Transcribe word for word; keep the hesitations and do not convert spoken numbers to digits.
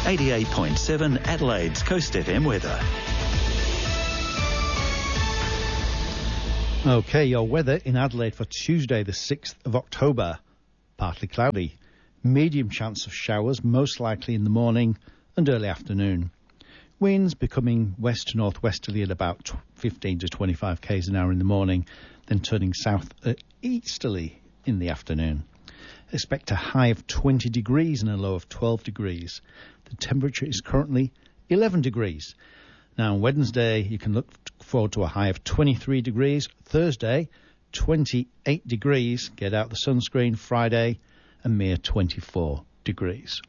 eighty-eight point seven Adelaide's Coast F M weather. OK, your weather in Adelaide for Tuesday the sixth of October. Partly cloudy. Medium chance of showers, most likely in the morning and early afternoon. Winds becoming west to northwesterly at about fifteen to twenty-five k's an hour in the morning, then turning south uh, easterly in the afternoon. Expect a high of twenty degrees and a low of twelve degrees. The temperature is currently eleven degrees. Now, on Wednesday, you can look forward to a high of twenty-three degrees. Thursday, twenty-eight degrees. Get out the sunscreen. Friday, a mere twenty-four degrees.